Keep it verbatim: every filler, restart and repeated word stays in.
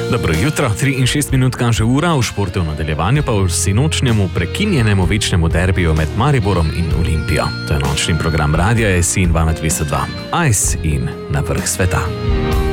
Dobro jutro, tri in šest minut kaže ura, v športu v nadaljevanju pa v sinočnjemu prekinjenemu večnemu derbiju med Mariborom in Olimpijo. To je nočni program Radia S I dvajset dvesto dva. Ice in na vrh sveta.